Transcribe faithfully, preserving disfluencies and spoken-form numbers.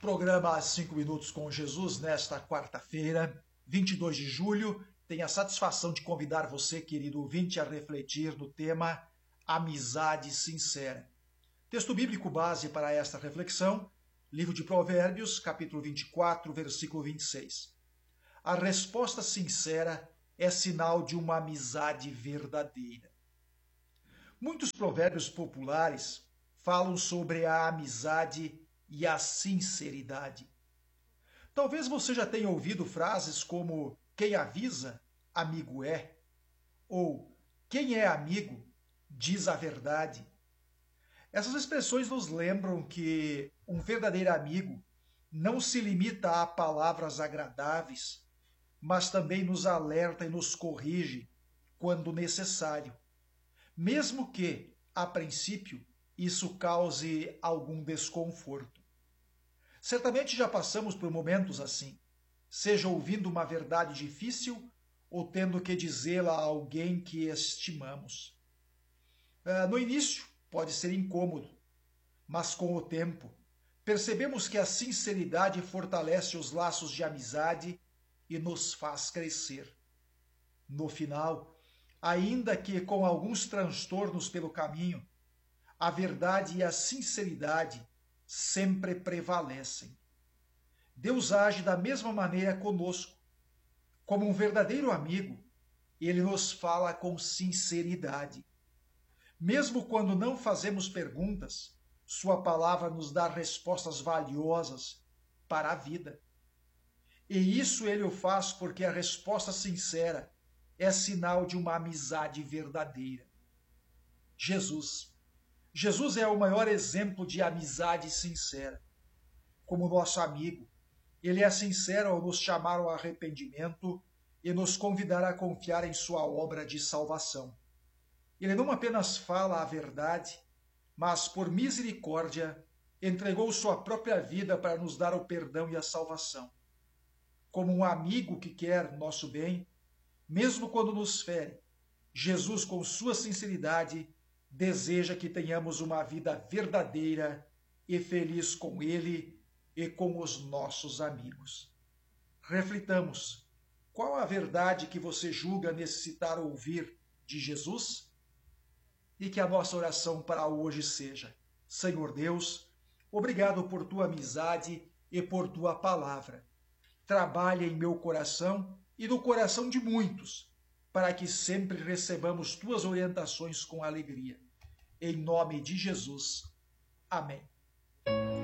Programa Cinco Minutos com Jesus nesta quarta-feira, vinte e dois de julho. Tenho a satisfação de convidar você, querido ouvinte, a refletir no tema Amizade Sincera. Texto bíblico base para esta reflexão, livro de Provérbios, capítulo vinte e quatro, versículo vinte e seis. A resposta sincera é sinal de uma amizade verdadeira. Muitos provérbios populares falam sobre a amizade e a sinceridade. Talvez você já tenha ouvido frases como quem avisa, amigo é, ou quem é amigo, diz a verdade. Essas expressões nos lembram que um verdadeiro amigo não se limita a palavras agradáveis, mas também nos alerta e nos corrige quando necessário, mesmo que, a princípio, isso cause algum desconforto. Certamente já passamos por momentos assim, seja ouvindo uma verdade difícil ou tendo que dizê-la a alguém que estimamos. No início, pode ser incômodo, mas com o tempo, percebemos que a sinceridade fortalece os laços de amizade e nos faz crescer. No final, ainda que com alguns transtornos pelo caminho, a verdade e a sinceridade sempre prevalecem. Deus age da mesma maneira conosco. Como um verdadeiro amigo, ele nos fala com sinceridade. Mesmo quando não fazemos perguntas, sua palavra nos dá respostas valiosas para a vida. E isso ele o faz porque a resposta sincera é sinal de uma amizade verdadeira. Jesus. Jesus é o maior exemplo de amizade sincera. Como nosso amigo, ele é sincero ao nos chamar ao arrependimento e nos convidar a confiar em sua obra de salvação. Ele não apenas fala a verdade, mas, por misericórdia, entregou sua própria vida para nos dar o perdão e a salvação. Como um amigo que quer nosso bem, mesmo quando nos fere, Jesus, com sua sinceridade, deseja que tenhamos uma vida verdadeira e feliz com Ele e com os nossos amigos. Reflitamos. Qual a verdade que você julga necessitar ouvir de Jesus? E que a nossa oração para hoje seja: Senhor Deus, obrigado por tua amizade e por tua palavra. Trabalha em meu coração e no coração de muitos, para que sempre recebamos tuas orientações com alegria. Em nome de Jesus. Amém.